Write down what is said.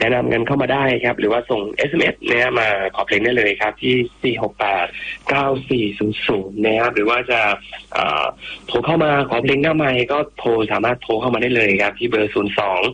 แนะนำกันเข้ามาได้ครับหรือว่าส่ง SMS นะมาขอเพลงได้เลยครับที่4689400นะครับหรือว่าจะโทรเข้ามาขอเพลงหน้าไมค์ก็สามารถโทรเข้ามาได้เลยครับที่เบอร์02